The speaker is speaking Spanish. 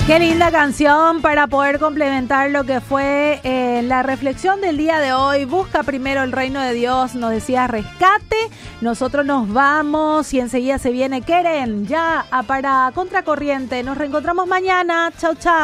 Qué linda canción para poder complementar lo que fue la reflexión del día de hoy. Busca primero el reino de Dios, nos decía Rescate. Nosotros nos vamos y enseguida se viene Keren ya para Contracorriente. Nos reencontramos mañana. Chau, chau.